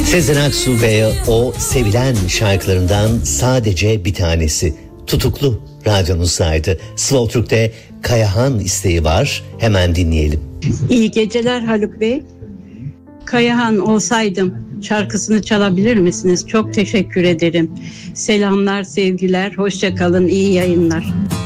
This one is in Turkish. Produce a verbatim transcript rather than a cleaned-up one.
Sezen Aksu ve o sevilen şarkılarından sadece bir tanesi. Tutuklu radyonuzdaydı. Slow Türk'te Kayahan isteği var. Hemen dinleyelim. İyi geceler Haluk Bey. Kayahan olsaydım şarkısını çalabilir misiniz? Çok teşekkür ederim. Selamlar, sevgiler, hoşça kalın, iyi yayınlar.